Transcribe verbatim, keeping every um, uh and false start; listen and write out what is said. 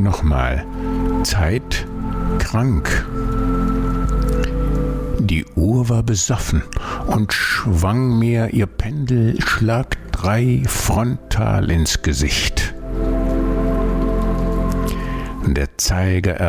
Nochmal. Zeit krank. Die Uhr war besoffen und schwang mir ihr Pendelschlag drei frontal ins Gesicht. Der Zeiger